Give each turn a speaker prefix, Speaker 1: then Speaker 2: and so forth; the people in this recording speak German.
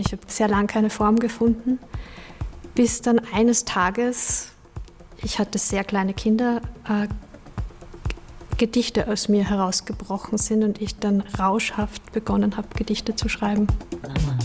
Speaker 1: Ich habe sehr lange keine Form gefunden, bis dann eines Tages, ich hatte sehr kleine Kinder, Gedichte aus mir herausgebrochen sind und ich dann rauschhaft begonnen habe, Gedichte zu schreiben.